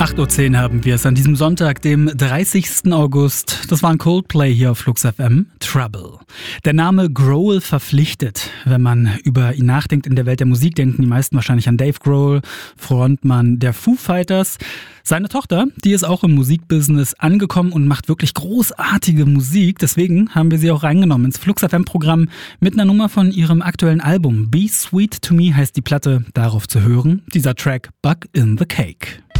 8:10 Uhr haben wir es an diesem Sonntag, dem 30. August. Das war ein Coldplay hier auf Flux FM. Trouble. Der Name Grohl verpflichtet. Wenn man über ihn nachdenkt in der Welt der Musik, denken die meisten wahrscheinlich an Dave Grohl, Frontmann der Foo Fighters. Seine Tochter, die ist auch im Musikbusiness angekommen und macht wirklich großartige Musik. Deswegen haben wir sie auch reingenommen ins Flux FM-Programm mit einer Nummer von ihrem aktuellen Album. Be Sweet to Me heißt die Platte, darauf zu hören. Dieser Track Bug in the Cake.